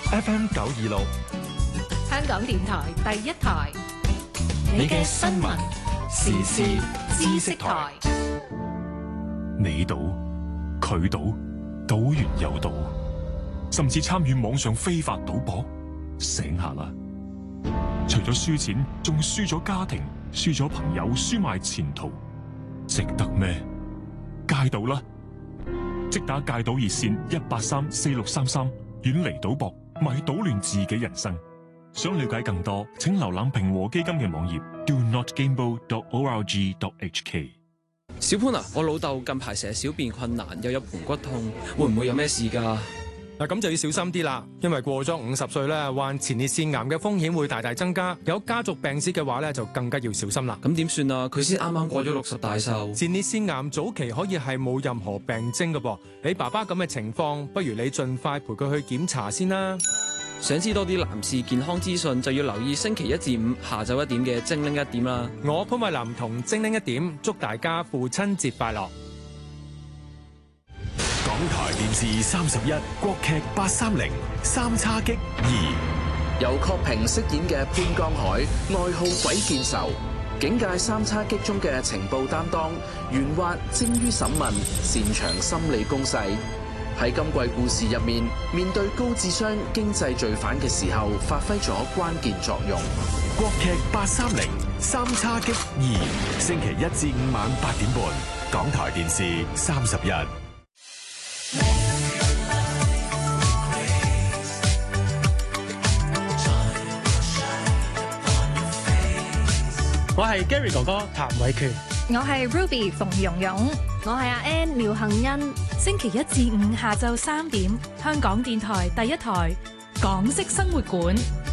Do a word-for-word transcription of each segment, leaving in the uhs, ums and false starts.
F M 九二六， 香港電台第一台， 你嘅新聞時事知識台。 你賭，佢賭，賭完又賭，甚至參與網上非法賭博，醒下啦！除咗輸錢，仲輸咗家庭，輸咗朋友，輸埋前途，值得咩？戒賭啦！即打戒賭熱線一八三四六三三，遠離賭博，咪搗亂自己人生。想了解更多，請瀏覽平和基金嘅網頁 do not gamble dot org dot h k。 小潘啊，我老豆近排成日小便困難，又有盆骨痛，會唔會有咩事㗎？ 嗱，咁就要小心啲啦，因為過咗五十歲咧，患前列腺癌嘅風險會大大增加。有家族病史嘅話咧，就更加要小心啦。 咁點算啊？佢先啱啱過咗六十大壽。 前列腺癌早期可以係冇任何病徵嘅噃。你爸爸咁嘅情況，不如你盡快陪佢去檢查先啦。 想知多啲男士健康資訊，就要留意星期一至五下晝一點嘅精靈一點啦。 我潘慧琳同精靈一點，祝大家父親節快樂。 港台電視三十一國劇八三零三叉戟二， 由郝平飾演嘅潘江海，愛好鬼見愁，警界三叉戟中嘅情報擔當，圓滑精於審問，擅長心理攻勢。喺今季故事入面，面對高智商經濟罪犯嘅時候，發揮咗關鍵作用。 國劇八三零三叉戟二，星期一至五晚八點半，港台電視三十一。 我係 Gary 哥哥譚偉權， 我係 Ruby 馮蓉蓉， 我係阿 Ann 廖杏欣。 星期一至五下晝三點，香港電台第一台港式生活館。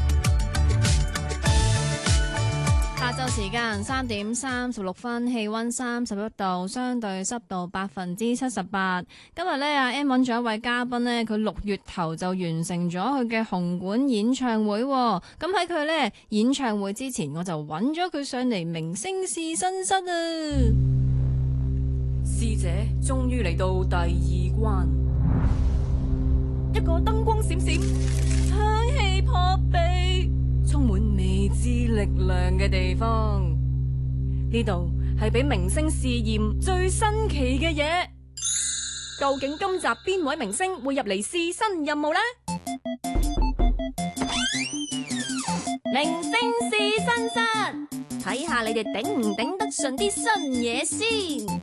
下晝時間三點三十六分，氣溫三十一度，相對濕度百分之七十八。今日咧，阿 Ann 揾咗一位嘉賓咧，佢六月頭就完成咗佢嘅紅館演唱會。咁喺佢咧演唱會之前，我就揾咗佢上嚟明星試身室啊！ 師姐終於嚟到第二關，一個燈光閃閃、香氣撲鼻、充滿未知力量嘅地方。呢度係俾明星試驗最新奇嘅嘢。究竟今集邊位明星會入嚟試新任務呢？明星試身室，睇下你哋頂唔頂得順啲新嘢先。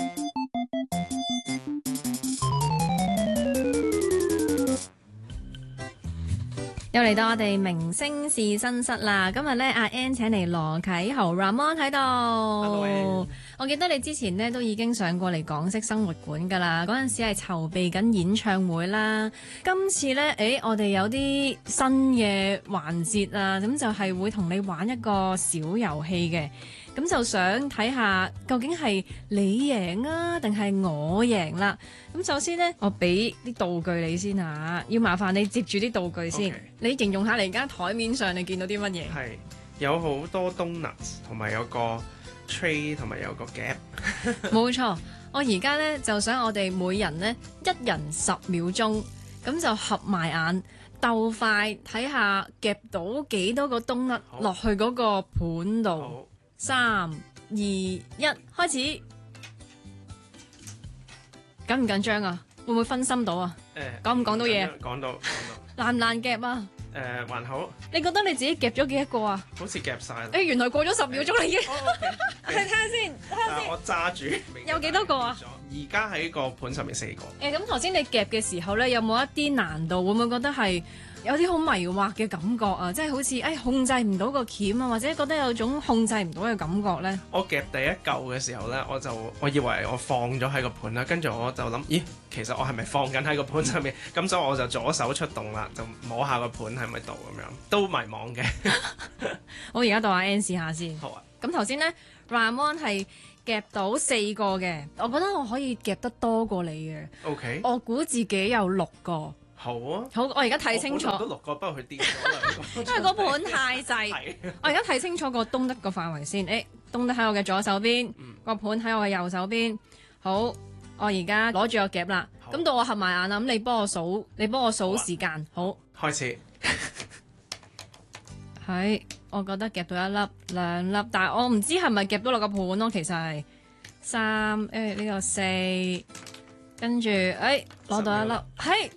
又嚟到我哋明星試身室啦！今日咧，阿 Ann 請嚟羅啟豪 Ramon 喺度。Hello，我記得你之前咧都已經上過嚟港式生活館噶啦，嗰陣時係籌備緊演唱會啦。今次咧，誒，我哋有啲新嘅環節啊，咁就係會同你玩一個小遊戲嘅。咁就想睇下究竟係你贏啊，定係我贏啦？咁首先呢，我俾啲道具你先嚇，要麻煩你接住啲道具先。Okay. 你形容下你而家台面上你見到啲乜嘢？ 係有好多 donuts， 同埋有個 tray， 同埋有個夾。 冇錯，我而家呢就想我哋每人呢一人十秒鐘，咁就合埋眼鬥快睇下夾到幾多個 donut 落去嗰個盤度。三二一，開始。緊唔緊張啊？會唔會分心到啊？誒、欸，講唔講到嘢？ 講到，講到。 難唔難夾啊？ 誒、呃，還好。你覺得你自己夾咗幾多個啊？ 好似夾晒啦。誒、 欸，原來過咗十秒鐘啦已經。睇下先，睇下先。 我揸住。 有幾多個啊？ 而家喺個盤上面四個。誒、 欸，咁頭先你夾嘅時候咧，有冇一啲難度？會唔會覺得係有啲好迷惑嘅感覺啊？即係好似誒、哎、控制唔到個鉗啊，或者覺得有種控制唔到嘅感覺咧？ 我夾第一嚿嘅時候咧，我就我以為我放咗喺個盤啦，跟住我就諗，咦，其實我係咪放緊喺個盤上面？咁所以我就左手出動啦，就摸下個盤喺咪度咁樣，都迷茫嘅。 我而家到阿 Ann 試下先。 好啊。咁頭先咧 Ramon 係夾到四個嘅，我覺得我可以夾得多過你嘅。 OK。 我估自己有六個。 好啊， 好，我而家睇清楚。 我都六個，不過佢跌咗啦。 因為個盤太細。我而家睇清楚個東德個範圍先。誒、欸，東德喺我嘅左手邊，個盤喺我嘅右手邊。好，我而家攞住個夾啦。 咁到我合埋眼啦，咁你幫我數，你幫我數時間，好， 開始。 係，我覺得夾到一粒、兩粒，但係我唔知係咪夾到落個盤咯。其實係三，誒呢個四，跟住誒攞到一粒，係，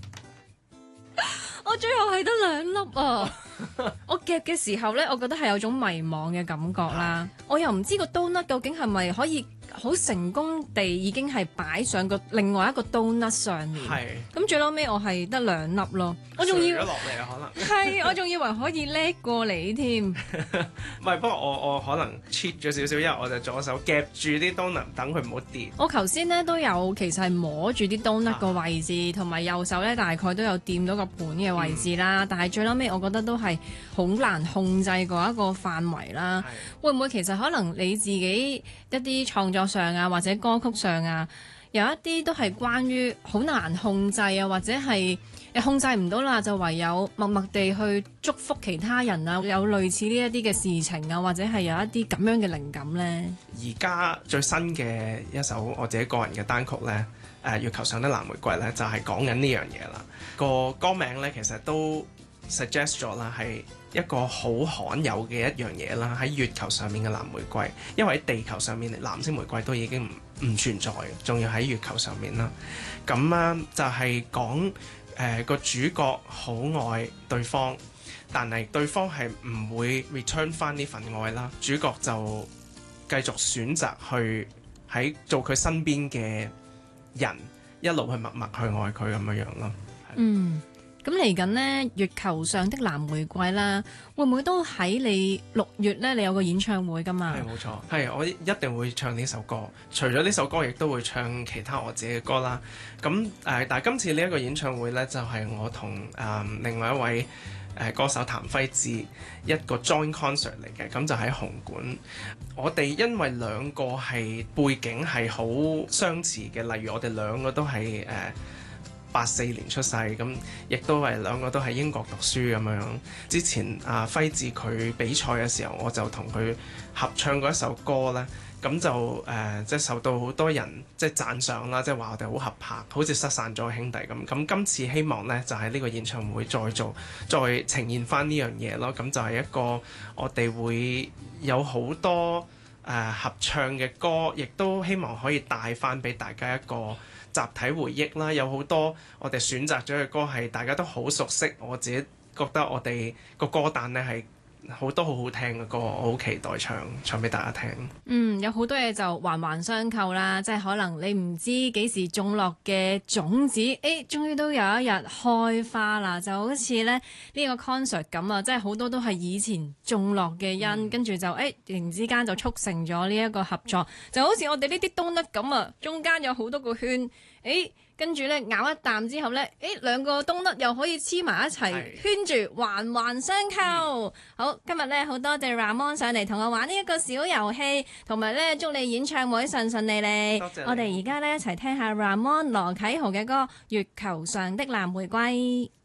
我最後係得兩粒啊！我夾嘅時候咧，我覺得係有種迷茫嘅感覺啦。我又唔知個 donut 究竟係咪可以好成功地已經係擺上個另外一個 donut 上面。係。咁最撈尾我係得兩粒咯。我仲以為落嚟啊，可能係，我仲以為可以叻過你添。唔係，不過我我可能 cheat 咗少少，因為我就左手夾住啲 donut 等佢唔好跌。 我頭先咧都有其實係摸住啲 donut 個位置，同埋、啊、右手咧大概都有掂到個盤嘅位置啦。嗯、但係最撈尾我覺得都係好難控制嗰一個範圍啦。會唔會其實可能你自己一啲創作上啊，或者歌曲上啊，有一啲都係關於好難控制啊，或者係誒控制唔到啦，就唯有默默地去祝福其他人啊，有類似呢一啲嘅事情啊，或者係有一啲咁樣嘅靈感呢？ 而家最新嘅一首我自己個人嘅單曲呢，誒、呃《月球上的藍玫瑰》呢，就係講緊呢樣嘢啦。個歌名呢，其實都 suggest 咗啦，係一個好罕有嘅一樣嘢啦，喺月球上面嘅藍玫瑰，因為喺地球上面藍色玫瑰都已經唔唔存在嘅，仲要喺月球上面啦。咁啊就係講誒個主角好愛對方，但係對方係唔會 return 翻呢份愛啦。主角就繼續選擇去喺做佢身邊嘅人，一路去默默去愛佢咁樣樣咯。 嗯。咁嚟緊呢，月球上的藍玫瑰啦，會唔會都喺你六月呢？你有個演唱會㗎嘛？ 係冇錯，係我一定會唱呢首歌。除咗呢首歌，亦都會唱其他我自己嘅歌啦。咁誒、呃，但係今次呢一個演唱會呢，就係、是、我同誒、呃、另外一位誒、呃、歌手譚輝智一個 joint concert 嚟嘅。咁就喺紅館。我哋因為兩個係背景係好相似嘅，例如我哋兩個都係誒。呃八四年出世，咁亦都係兩個都喺英國讀書咁樣。之前阿輝智佢比賽嘅時候，我就同佢合唱過一首歌咧，咁就誒、呃、即係受到好多人即係讚賞啦，即係話我哋好合拍，好似失散咗兄弟咁。咁今次希望咧就喺呢個演唱會再做，再呈現翻呢樣嘢咯。咁就係一個我哋會有好多誒、呃、合唱嘅歌，亦都希望可以帶翻俾大家一個集體回憶啦，有好多我哋選擇咗嘅歌係大家都好熟悉，我自己覺得我哋個歌單呢係好多好好聽嘅歌，我好期待唱唱俾大家聽。 嗯，有好多嘢就環環相扣啦，即係可能你唔知幾時種落嘅種子，誒，終於都有一日開花啦，就好似咧呢、呢個 concert 咁啊，即係好多都係以前種落嘅因，嗯、跟住就誒突然之間就促成咗呢一個合作，就好似我哋呢啲 donut 咁啊，中間有好多個圈，誒。跟住咧咬一啖之後咧，誒兩個冬甩又可以黐埋一齊，圈住環環相扣。嗯、好，今日咧好多謝 Ramon 上嚟同我玩呢一個小遊戲，同埋咧祝你演唱會順順利利。多謝你。我哋而家咧一齊聽下 Ramon 羅啟豪嘅歌《月球上的藍玫瑰》。